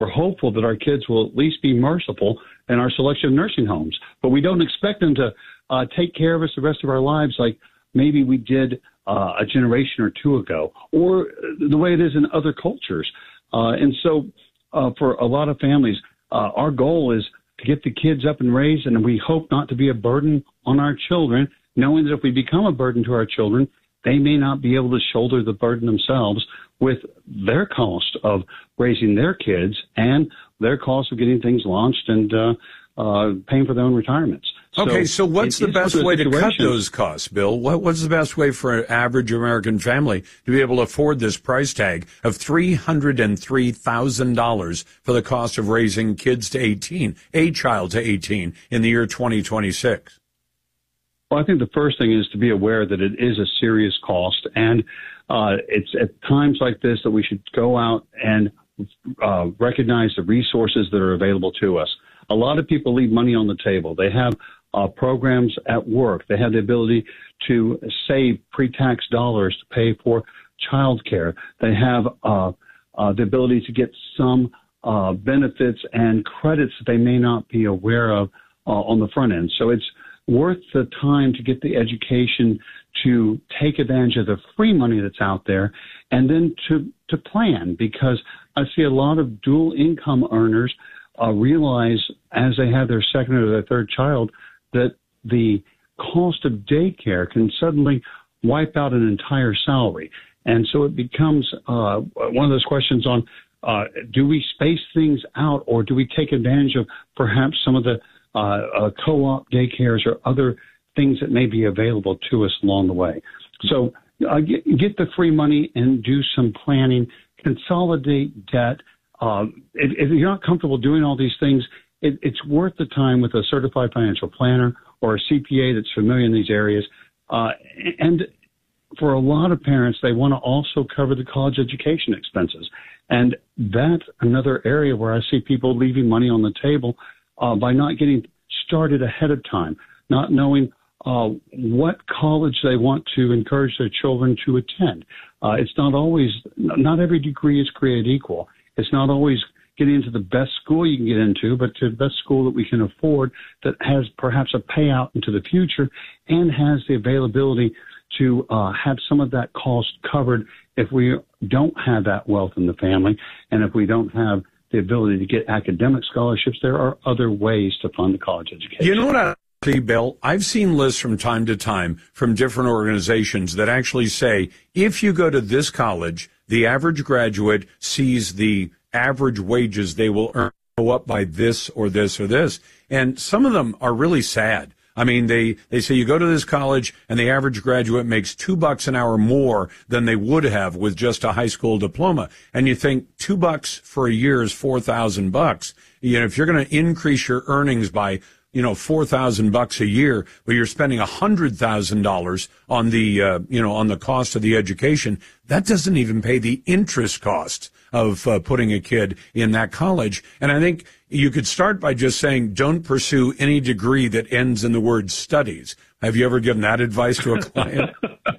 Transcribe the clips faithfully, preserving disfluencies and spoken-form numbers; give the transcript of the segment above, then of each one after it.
we're hopeful that our kids will at least be merciful in our selection of nursing homes. But we don't expect them to uh, take care of us the rest of our lives like maybe we did uh, a generation or two ago, or the way it is in other cultures. Uh, and so uh, for a lot of families, uh, our goal is to get the kids up and raised, and we hope not to be a burden on our children, knowing that if we become a burden to our children, they may not be able to shoulder the burden themselves with their cost of raising their kids and their cost of getting things launched and uh, uh, paying for their own retirements. Okay, so, so what's the best way to cut those costs, Bill? What, what's the best way for an average American family to be able to afford this price tag of three hundred three thousand dollars for the cost of raising kids to eighteen, a child to eighteen in the year twenty twenty-six? Well, I think the first thing is to be aware that it is a serious cost, and uh, it's at times like this that we should go out and uh, recognize the resources that are available to us. A lot of people leave money on the table. They have uh, programs at work. They have the ability to save pre-tax dollars to pay for child care. They have uh, uh, the ability to get some uh, benefits and credits that they may not be aware of uh, on the front end. So it's worth the time to get the education to take advantage of the free money that's out there, and then to, to plan, because I see a lot of dual income earners uh, realize as they have their second or their third child that the cost of daycare can suddenly wipe out an entire salary. And so it becomes uh, one of those questions on, uh, do we space things out, or do we take advantage of perhaps some of the Uh, uh, co-op daycares or other things that may be available to us along the way. So uh, get, get the free money and do some planning, consolidate debt. Uh, if, if you're not comfortable doing all these things, it, it's worth the time with a certified financial planner or a C P A that's familiar in these areas. Uh, and for a lot of parents, they want to also cover the college education expenses. And that's another area where I see people leaving money on the table Uh, by not getting started ahead of time, not knowing uh, what college they want to encourage their children to attend. Uh, it's not always, not every degree is created equal. It's not always getting into the best school you can get into, but to the best school that we can afford that has perhaps a payout into the future and has the availability to uh, have some of that cost covered if we don't have that wealth in the family, and if we don't have the ability to get academic scholarships. There are other ways to fund the college education. You know what I see, Bill? I've seen lists from time to time from different organizations that actually say, if you go to this college, the average graduate sees the average wages they will earn go up by this or this or this. And some of them are really sad. I mean, they, they say you go to this college and the average graduate makes two bucks an hour more than they would have with just a high school diploma. And you think two bucks for a year is four thousand bucks. You know, if you're going to increase your earnings by, you know, four thousand bucks a year, but you're spending a hundred thousand dollars on the, uh, you know, on the cost of the education, that doesn't even pay the interest cost of uh, putting a kid in that college. And I think you could start by just saying, don't pursue any degree that ends in the word studies. Have you ever given that advice to a client?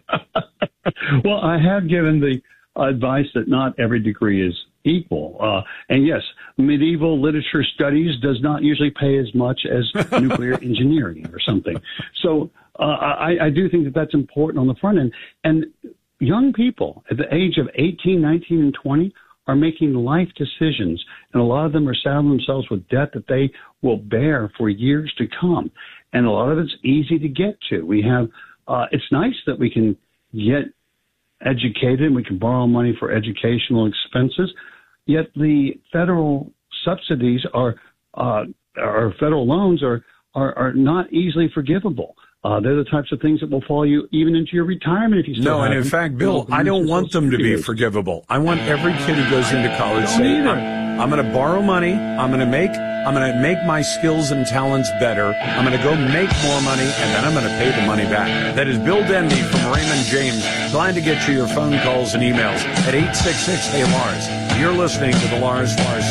Well, I have given the advice that not every degree is equal. Uh, and yes, medieval literature studies does not usually pay as much as nuclear engineering or something. So uh, I, I do think that that's important on the front end. And young people at the age of eighteen, nineteen, and twenty are making life decisions, and a lot of them are saddling themselves with debt that they will bear for years to come. And a lot of it's easy to get to. We have, uh, it's nice that we can get educated and we can borrow money for educational expenses, yet the federal subsidies are, uh, or federal loans are, are, are not easily forgivable. Uh, they're the types of things that will follow you even into your retirement if you still No, have and in them. fact, Bill, I don't want them to be forgivable. I want every kid who goes into college to say, I'm, I'm going to borrow money, I'm going to make, I'm going to make my skills and talents better, I'm going to go make more money, and then I'm going to pay the money back. That is Bill Denby from Raymond James. Glad to get you your phone calls and emails at eight six six, hey Lars. You're listening to the Lars Larson